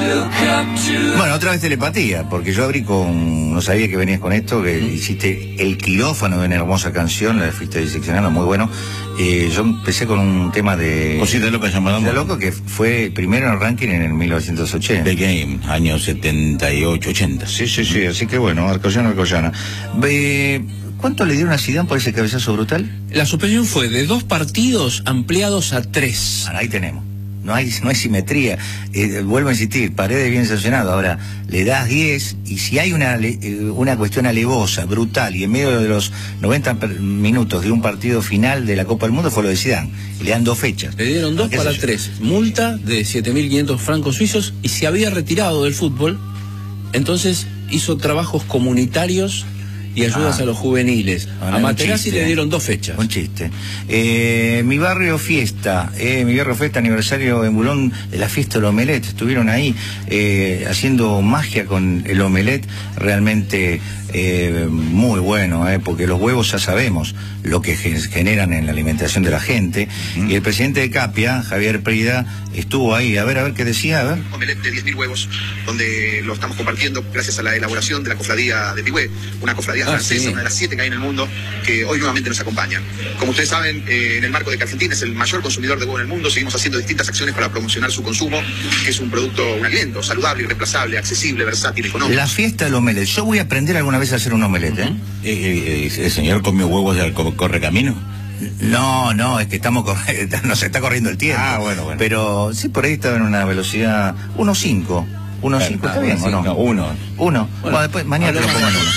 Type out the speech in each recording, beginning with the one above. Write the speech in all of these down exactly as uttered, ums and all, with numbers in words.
Bueno, otra vez telepatía, porque yo abrí con... No sabía que venías con esto, que hiciste el quirófano de una hermosa canción, la fuiste diseccionando, muy bueno. Eh, yo empecé con un tema de... Cosita loca llamada Cosita loca, que fue primero en el ranking en el mil novecientos ochenta. The Game, años setenta y ocho, ochenta. Sí, sí, sí, así que bueno, Arcollana, Arcollana. Ve... ¿Cuánto le dieron a Zidane por ese cabezazo brutal? La suspensión fue de dos partidos ampliados a tres. Bueno, ahí tenemos. No hay, no hay simetría. Eh, vuelvo a insistir, Paredes bien sancionado. Ahora, le das diez y si hay una, una cuestión alevosa, brutal, y en medio de los noventa minutos de un partido final de la Copa del Mundo fue lo de Zidane. Y le dan dos fechas. Le dieron dos para tres. Multa de siete mil quinientos francos suizos y se había retirado del fútbol. Entonces hizo trabajos comunitarios y ayudas ah, a los juveniles. No, no, a Materazzi le dieron dos fechas. Un chiste. Eh, mi barrio fiesta, eh, mi barrio fiesta, aniversario en Bulón de la fiesta del omelette. Estuvieron ahí eh, haciendo magia con el omelette, realmente eh, muy bueno, eh, porque los huevos ya sabemos lo que generan en la alimentación de la gente. Mm. Y el presidente de Capia, Javier Prida, estuvo ahí. A ver, a ver qué decía, a ver. Omelette de diez mil huevos, donde lo estamos compartiendo gracias a la elaboración de la cofradía de Pigüé, una cofradía ah, francesa, sí. una de las siete que hay en el mundo, que hoy nuevamente nos acompañan. Como ustedes saben, eh, en el marco de que Argentina es el mayor consumidor de huevo en el mundo, seguimos haciendo distintas acciones para promocionar su consumo, que es un producto, un alimento saludable, irreemplazable, accesible, versátil, económico. La fiesta del omelette. Yo voy a aprender alguna vez a hacer un omelette, ¿eh? Uh-huh. eh, eh ¿El señor comió huevos del correcamino? No, no, es que estamos nos está corriendo el tiempo. Ah, bueno, bueno. Pero sí, por ahí estaba en una velocidad uno cinco. uno cinco, ¿está bien o no? No, uno. Uno. Bueno, bueno, después mañana lo pongo en uno.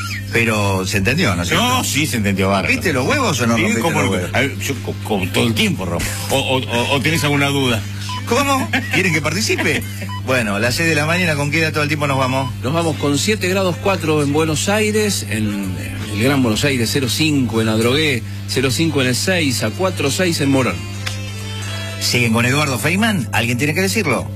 Pero se entendió, ¿no? No, sí se entendió, bárbaro. ¿Viste los huevos o no? Sí, no como los huevos? Ver, yo, como todo el tiempo, Rob. O, o, o, ¿O tenés alguna duda? ¿Cómo? ¿Quieren que participe? Bueno, a las seis de la mañana, ¿con qué edad todo el tiempo nos vamos? Nos vamos con siete grados cuatro en Buenos Aires, en el Gran Buenos Aires, cero cinco en Adrogué, cero cinco en el seis, a cuatro seis en Morón. ¿Siguen con Eduardo Feynman? ¿Alguien tiene que decirlo?